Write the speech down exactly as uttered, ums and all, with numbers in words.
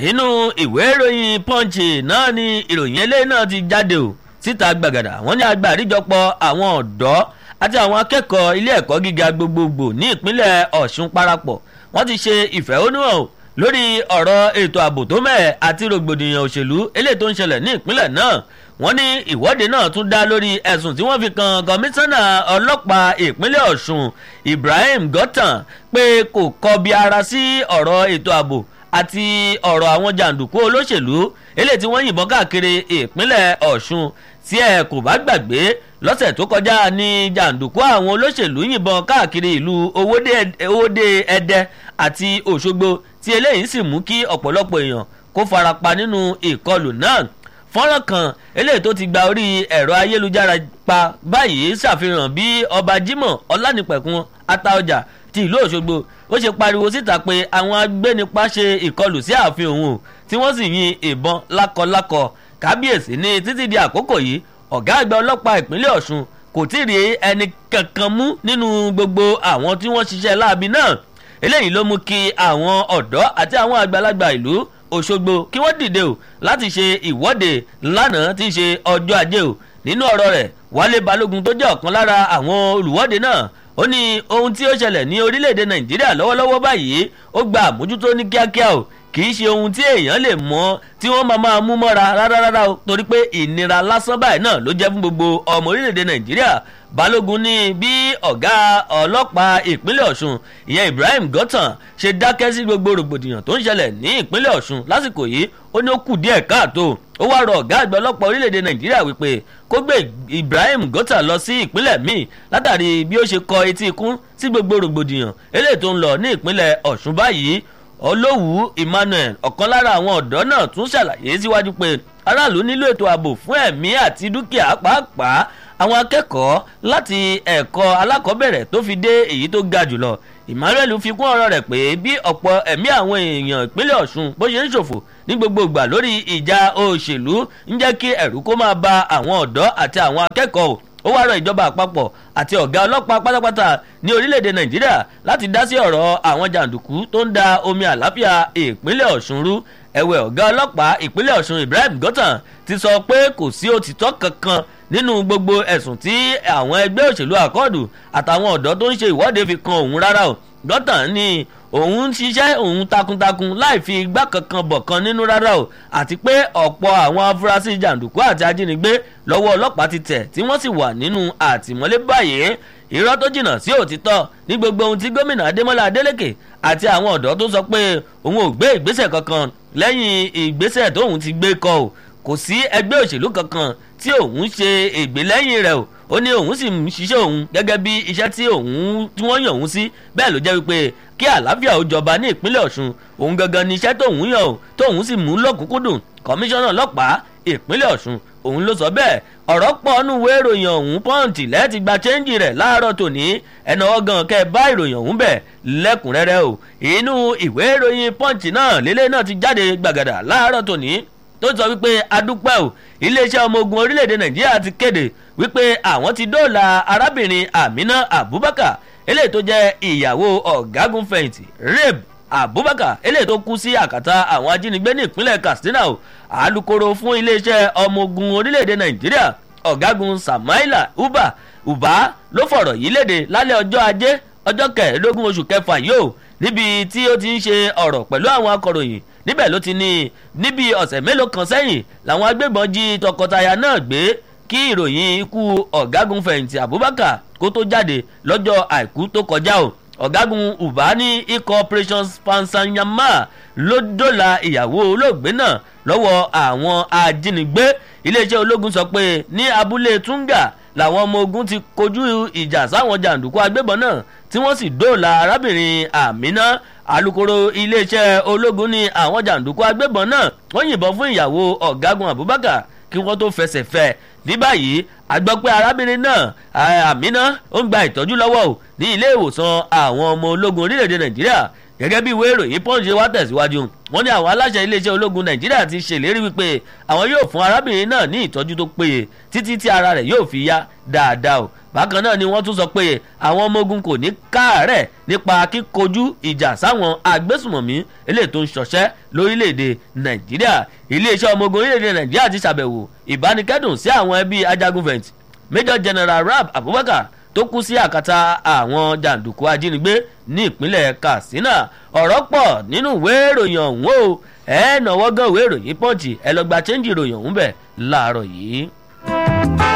inú ìwé ìròyìn Punch náà ni ìròyìn eléyìí náà ti jáde o síta gbàgàdà wọ́n ní agbàríjọpọ̀ àwọn ọ̀dọ́ àti àwọn akẹ́kọ̀ọ́ ilé ẹ̀kọ́ gíga gbogbogbò ní ìpínlẹ̀ Ọ̀ṣun parapọ̀ wọ́n ti ṣe ìfẹ̀hónúhàn o lórí ọ̀rọ̀ ètò ààbò tó mẹ́ẹ̀ àti rògbòdìyàn òṣèlú eléyìí tó ń ṣẹlẹ̀ ní ìpínlẹ̀ náà wọ́n ní ìwọ́de náà tún dá lórí ẹ̀sùn tí wọ́n fi kan kọmíṣánná ọlọ́pàá ìpínlẹ̀ Ọ̀ṣun Ibrahim Gọ̀tàn pé kò kọbi ara sí ọ̀rọ̀ ètò ààbò àti ọ̀rọ̀ àwọn jàǹdùkú olóṣèlú eléyìí tí wọ́n yìnbọn káàkiri ìpínlẹ̀ Ọ̀ṣun tí ẹ kò bá gbàgbé lọ́sẹ̀ tó kọjá ní jàǹdùkú àwọn olóṣèlú yìnbọn káàkiri ìlú Owódé Ẹdẹ àti Òṣogbo tí eléyìí sì mú kí ọ̀pọ̀lọpọ̀ èèyàn kó farapa nínú ìkọlù náà fọ́nrán kan eléyìí tó ti gba orí ẹ̀rọ ayélujára pa báyìí ṣàfihàn bí ọba Jimoh Ọlánìpẹ̀kun Ataọjà ti ìlú Òṣogbo ó ṣe pariwo síta pé àwọn agbénipa ṣe ìkọlù sí ààfin òun o tí wọ́n sì yin ìbọn lákọlákọ kábíyèsí ní títí di àkókò yìí ọ̀gá àgbà ọlọ́pàá ìpínlẹ̀ Ọ̀ṣun kò tí ì rí ẹni kankan mú nínú gbogbo àwọn tí wọ́n ṣiṣẹ́ láabi náà eléyìí ló mú kí àwọn ọ̀dọ́ àti àwọn àgbàlagbà ìlú Òṣogbo kí wọ́n dìde o láti ṣe ìwọ́de lánàá tí í ṣe ọjọ́ ajé o nínú ọ̀rọ̀ rẹ̀ Wálé Balógun tó jẹ́ ọ̀kan lára àwọn olùwọ́de náà ó ní ohun tí ó ṣẹlẹ̀ ní orílẹ̀-èdè Nàìjíríà lọ́wọ́lọ́wọ́ báyìí ó gba àmójútó ní kíákíá o kì í ṣe ohun tí èèyàn lè mọ̀ tí wọ́n máa máa mú mọ́ra rárá o torí pé ìnira lásán báyìí náà ló jẹ́ fún gbogbo ọmọ orílẹ̀-èdè Nàìjíríà Balógun ní bí ọ̀gá ọlọ́pàá ìpínlẹ̀ Ọ̀ṣun ìyẹn Ibrahim Gọ̀tàn ṣe dákẹ́ sí gbogbo rògbòdìyàn tó ń ṣẹlẹ̀ ní ìpínlẹ̀ Ọ̀ṣun lásìkò yìí ó ní ó kù díẹ̀ káàtó ó wá rọ ọ̀gá àgbà ọlọ́pàá orílẹ̀-èdè Nàìjíríà wípé kó gbé Ibrahim Gọ̀tàn lọ sí ìpínlẹ̀ míì látàrí bí ó ṣe kọ etí ikún sí gbogbo rògbòdìyàn eléyìí tó ń lọ ní ìpínlẹ̀ Ọ̀ṣun báyìí Olówú Emmanuel ọ̀kan lára àwọn ọ̀dọ́ náà tún ṣàlàyé síwájú pé aráàlú nílò ètò ààbò fún ẹ̀mí àti dúkìá pàápàá àwọn akẹ́kọ̀ọ́ láti ẹ̀kọ́ alákọ̀ọ́bẹ̀rẹ̀ tó fi dé èyí tó ga jùlọ Emmanuel fi kún ọ̀rọ̀ rẹ̀ pé bí ọ̀pọ̀ ẹ̀mí àwọn èèyàn ìpínlẹ̀ Ọ̀ṣun bó ṣe ń ṣòfò ní gbogbo ìgbà lórí ìjà òṣèlú ń jẹ́ kí ẹ̀rù kó máa ba àwọn ọ̀dọ́ àti àwọn akẹ́kọ̀ọ́ ó wá rọ ìjọba àpapọ̀ àti ọ̀gá ọlọ́pàá pátápátá ní orílẹ̀-èdè Nàìjíríà láti dá sí ọ̀rọ̀ àwọn jàǹdùkú tó ń da omi àlàáfíà ìpínlẹ̀ Ọ̀ṣun rú ẹ̀wẹ̀ ọ̀gá ọlọ́pàá ìpínlẹ̀ Ọ̀ṣun Ibrahim Gọ̀tàn ti sọ pé kò sí òtítọ́ kankan nínú gbogbo ẹ̀sùn tí àwọn ẹgbẹ́ òṣèlú àkọọ̀dù àtàwọn ọ̀dọ́ tó ń ṣe ìwọ́de fi kan òun rárá o Gọ̀tàn ní òun ń ṣiṣẹ́ òun takuntakun láì fi igbá kankan bọ̀ kan nínú rárá o àti pé ọ̀pọ̀ àwọn afurasí jàǹdùkú àti ajínigbé lọ́wọ́ ọlọ́pàá ti tẹ̀ tí wọ́n sì wà nínú àtìmọ́lé báyìí irọ́ tó jìnnà sí òtítọ́ ní gbogbo ohun tí gómìnà Adémọ́lá Adélékè àti àwọn ọ̀dọ́ tó sọ pé òun ò gbé ìgbésẹ̀ kankan lẹ́yìn ìgbésẹ̀ tóun ti gbé kọ o kò sí ẹgbẹ́ òṣèlú kankan tí òun ṣe ìgbélẹ́yìn rẹ̀ o ó ní òun sì ń ṣiṣẹ́ òun gẹ́gẹ́ bí iṣẹ́ tí òun tí wọ́n yàn òun sí bẹ́ẹ̀ ló jẹ́ wípé kí àlàáfíà ó jọba ní ìpínlẹ̀ Ọ̀ṣun òun gangan ni iṣẹ́ tóun yàn o tóun sì mú lọ́kùnkúndùn kọmíṣánná ọlọ́pàá ìpínlẹ̀ Ọ̀ṣun òun ló sọ bẹ́ẹ̀ ọ̀rọ̀ pọ̀ nù wé ìròyìn ọ̀hún pọ́ǹtì lẹ́ẹ̀tì gba chẹ́ńjì rẹ̀ láàárọ̀ tòní ẹnà ọgàn kẹ́ ẹ bá ìròyìn ọ̀hún bẹ̀ lẹ́kùnrẹ́rẹ́ o inú ìwé ìròyìn pọ́ǹtì náà lélẹ́ náà ti jáde gbàgàdà láàárọ̀ tòní tó sọ wípé adúpẹ́ o iléeṣẹ́ ọmọ ogun orílẹ̀-èdè Nàìjíríà ti kéde wípé àwọn ti dóòlà arábìnrin Amina Abubakar eléyìí tó jẹ́ ìyàwó ọ̀gágun fẹ̀yìntì Reb Abubakar eléyìí tó kú sí àkàtà àwọn ajínigbé ní ìpínlẹ̀ Katsina o alukoro fún iléeṣẹ́ ọmọ ogun orílẹ̀-èdè Nàìjíríà ọ̀gágun Samaila Uba Uba ló fọ̀rọ̀ yìí léde lálẹ́ ọjọ́ ajé ọjọ́ kẹẹ̀ẹ́dógún oṣù kẹfà yìí o níbi tí ó ti ń ṣe ọ̀rọ̀ pẹ̀lú àwọn akọ̀ròyìn níbẹ̀ ló ti ní níbi ọ̀sẹ̀ mélòó kan sẹ́yìn làwọn agbébọn jí tọkọtaya náà gbé kí ìròyìn ikú ọ̀gágun fẹ̀yìntì Abubakar kó tó jáde lọ́jọ́ àìkú tó kọjá o ọ̀gágun Uba ní ikọ̀ Operation Pansanyama ló dóòlà ìyàwó olóògbé náà lọ́wọ́ àwọn ajínigbé iléeṣẹ́ ológun sọ pé ní abúlé Tunga làwọn ọmọ ogun ti kojú ìjà sáwọn jàǹdùkú agbébọn náà tí wọ́n sì dóòlà arábìnrin Amina alukoro iléeṣẹ́ ológun ní àwọn jàǹdùkú agbébọn náà wọ́n yìnbọn fún ìyàwó ọ̀gágun Abubakar kí wọ́n tó fẹsẹ̀ fẹ́ ní báyìí a gbọ́ pé arábìnrin náà Amina ó ń gba ìtọ́jú lọ́wọ́ o ní ilé ìwòsàn àwọn ọmọ ológun orílẹ̀-èdè Nàìjíríà gẹ́gẹ́ bí ìwé ìròyìn Punch wá tẹ̀síwájú wọ́n ní àwọn aláṣẹ iléeṣẹ́ ológun Nàìjíríà ti ṣèlérí wípé àwọn yóò fún arábìnrin náà ní ìtọ́jú tó péye títí tí ara rẹ̀ yóò fi yá dáadáa o bákan náà ni wọ́n tún sọ pé àwọn ọmọ ogun kò ní káàárẹ̀ nípa kíkojú ìjà sáwọn agbésùmọ̀mí eléyìí tó ń ṣọṣẹ́ lórílẹ̀‐èdè nàìjíríà. iléeṣẹ́ ọmọ ogun orílẹ̀‐èdè nàìjíríà ti ṣàbẹ̀wò ìbánikẹ́dùn sí àwọn ẹbí ajagunfẹ̀yìntì Major General Rab Abubakar tó kú sí àkàtà àwọn jàǹdùkú ajínigbé ní ìpínlẹ̀ Katsina. ọ̀rọ̀ pọ̀ nínú ìwé ìròyìn ọ̀hún o ẹ̀ náwó gan ìwé ìròyìn Punch ẹ lọ gba chẹ́ńjì ìròyìn ọ̀hún bẹ̀ láàárọ̀ yìí.